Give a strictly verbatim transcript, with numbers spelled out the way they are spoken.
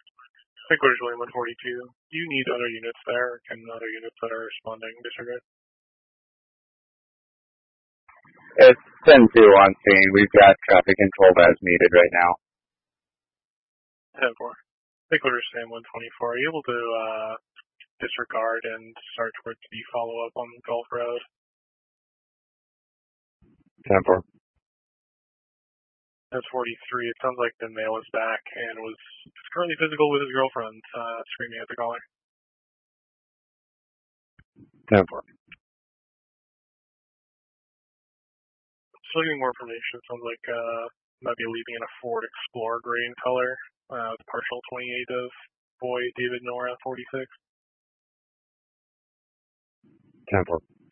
Headquarters William one forty-two. Do you need other units there, or can other units that are responding disregard? It's ten two on scene. We've got traffic controlled as needed right now. ten four. Headquarters Sam one twenty-four. Are you able to uh, disregard and start towards the follow-up on Gulf Road? ten four. That's forty-three. It sounds like the male is back and was currently physical with his girlfriend, uh, screaming at the caller. ten four. Still getting more information. It sounds like uh, might be leaving in a Ford Explorer gray in color. Uh, the partial twenty-eight of boy David Nora forty-six. ten four.